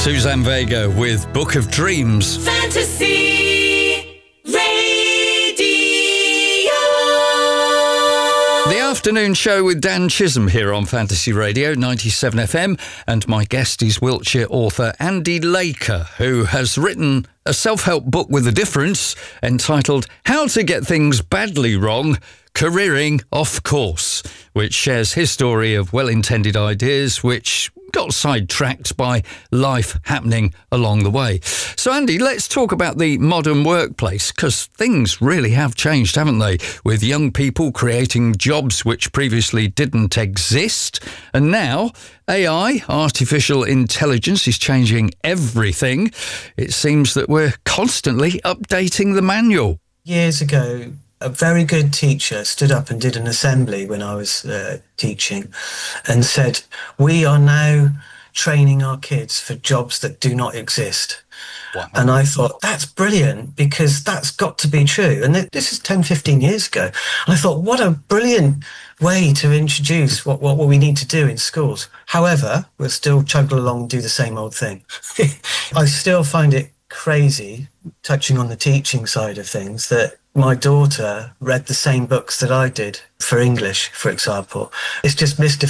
Suzanne Vega with Book of Dreams. Fantasy Radio. The afternoon show with Dan Chisholm here on Fantasy Radio 97 FM, and my guest is Wiltshire author Andy Laker, who has written a self-help book with a difference entitled How to Get Things Badly Wrong, Careering Off Course, which shares his story of well-intended ideas which got sidetracked by life happening along the way. So, Andy, let's talk about the modern workplace, because things really have changed, haven't they? With young people creating jobs which previously didn't exist. And now AI, artificial intelligence, is changing everything. It seems that we're constantly updating the manual. Years ago, a very good teacher stood up and did an assembly when I was teaching and said, we are now training our kids for jobs that do not exist. Wow. And I thought, that's brilliant, because that's got to be true. And this is 10, 15 years ago. And I thought, what a brilliant way to introduce what we need to do in schools. However, we'll still chug along and do the same old thing. I still find it crazy, touching on the teaching side of things, that my daughter read the same books that I did for English, for example. It's just mystifying.